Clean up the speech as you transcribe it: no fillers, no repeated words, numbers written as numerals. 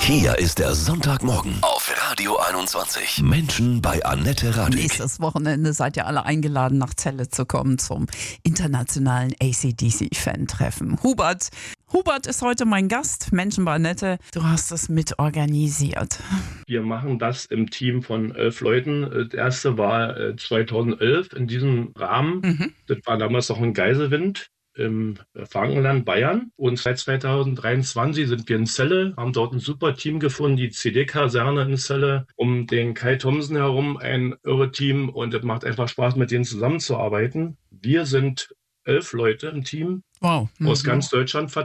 Hier ist der Sonntagmorgen auf Radio 21. Menschen bei Annette Radig. Nächstes Wochenende seid ihr alle eingeladen, nach Celle zu kommen zum internationalen AC/DC-Fan-Treffen. Hubert ist heute mein Gast. Menschen bei Annette, du hast es mitorganisiert. Wir machen das im Team von 11 Leuten. Das erste war 2011 in diesem Rahmen. Das war damals noch ein Geiselwind im Frankenland, Bayern. Und seit 2023 sind wir in Celle, haben dort ein super Team gefunden, die CD-Kaserne in Celle, um den Kai Thomsen herum, ein irre Team. Und es macht einfach Spaß, mit denen zusammenzuarbeiten. Wir sind 11 Leute im Team, Wow. aus ganz Deutschland verteilt.